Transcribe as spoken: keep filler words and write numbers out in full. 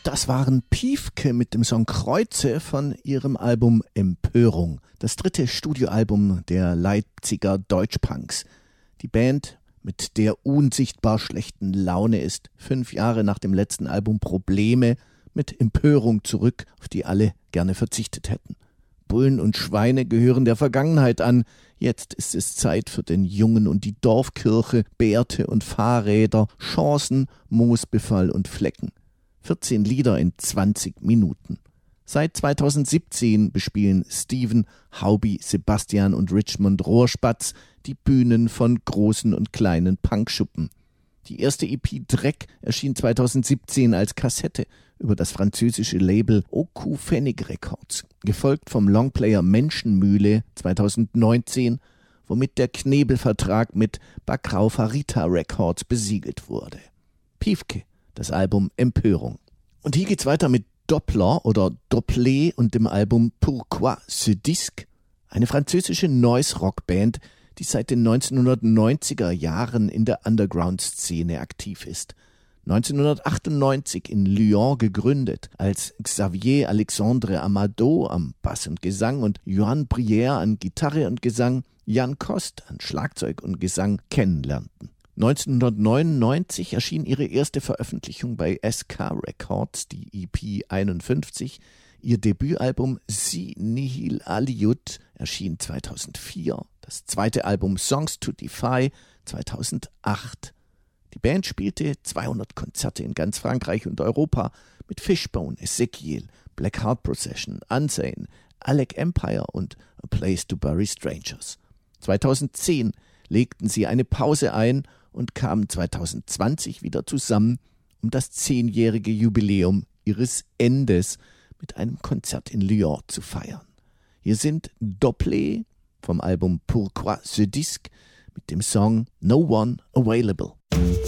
Das waren Piefke mit dem Song Kreuze von ihrem Album Empörung, das dritte Studioalbum der Leipziger Deutschpunks. Die Band mit der unsichtbar schlechten Laune ist fünf Jahre nach dem letzten Album Probleme mit Empörung zurück, auf die alle gerne verzichtet hätten. Bullen und Schweine gehören der Vergangenheit an. Jetzt ist es Zeit für den Jungen und die Dorfkirche, Bärte und Fahrräder, Chancen, Moosbefall und Flecken. vierzehn Lieder in zwanzig Minuten. Seit zweitausendsiebzehn bespielen Steven, Haubi, Sebastian und Richmond Rohrspatz die Bühnen von großen und kleinen Punkschuppen. Die erste E P Dreck erschien zweitausendsiebzehn als Kassette über das französische Label Oku Pfennig Records, gefolgt vom Longplayer Menschenmühle zweitausendneunzehn, womit der Knebelvertrag mit Bakrau Farita Records besiegelt wurde. Piefke, das Album Empörung. Und hier geht's weiter mit Doppler oder Doppler und dem Album Pourquoi ce disque? Eine französische Noise-Rock-Band, die seit den neunzehnhundertneunziger Jahren in der Underground-Szene aktiv ist. neunzehnhundertachtundneunzig in Lyon gegründet, als Xavier Alexandre Amado am Bass und Gesang und Johan Brière an Gitarre und Gesang, Jan Kost an Schlagzeug und Gesang kennenlernten. neunzehnhundertneunundneunzig erschien ihre erste Veröffentlichung bei S K Records, die E P einundfünfzig. Ihr Debütalbum Si Nihil Aliud erschien zweitausendvier. Das zweite Album Songs to Defy zweitausendacht. Die Band spielte zweihundert Konzerte in ganz Frankreich und Europa mit Fishbone, Ezekiel, Black Heart Procession, Unsane, Alec Empire und A Place to Bury Strangers. zweitausendzehn legten sie eine Pause ein und kamen zweitausendzwanzig wieder zusammen, um das zehnjährige Jubiläum ihres Endes mit einem Konzert in Lyon zu feiern. Hier sind Doppler vom Album Pourquoi ce disque mit dem Song No One Available.